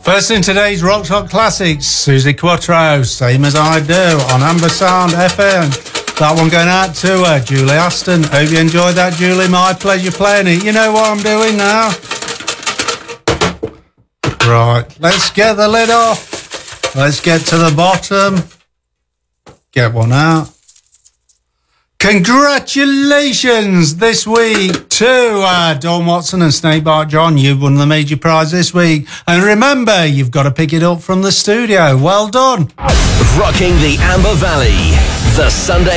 First in today's Rock Top Classics, Suzi Quatro, Same As I Do, on Amber Sound FM. That one going out to Julie Aston. Hope you enjoyed that, Julie. My pleasure playing it. You know what I'm doing now? Right, let's get the lid off. Let's get to the bottom. Get one out. Congratulations this week to Dawn Watson and Snakebite John. You've won the major prize this week. And remember, you've got to pick it up from the studio. Well done. Rocking the Amber Valley, the Sunday